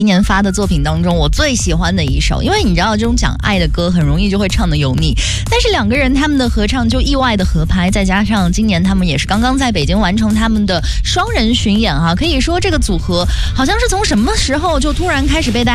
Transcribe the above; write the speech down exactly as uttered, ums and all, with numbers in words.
今年发的作品当中我最喜欢的一首，因为你知道这种讲爱的歌很容易就会唱的油腻，但是两个人他们的合唱就意外的合拍，再加上今年他们也是刚刚在北京完成他们的双人巡演哈，可以说这个组合好像是从什么时候就突然开始被大家